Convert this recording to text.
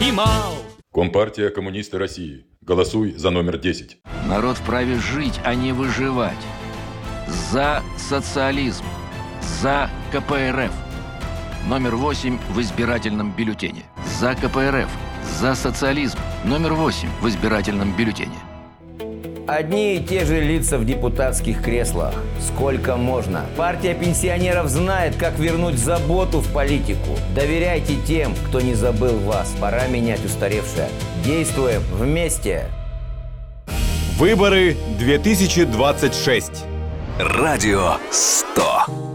понимал. Компартия Коммунисты России. Голосуй за номер 10. Народ вправе жить, а не выживать. За социализм. За КПРФ. Номер 8 в избирательном бюллетене. За КПРФ. За социализм. Номер 8 в избирательном бюллетене. Одни и те же лица в депутатских креслах. Сколько можно? Партия пенсионеров знает, как вернуть заботу в политику. Доверяйте тем, кто не забыл вас. Пора менять устаревшее. Действуем вместе. Выборы 2026. Радио 100.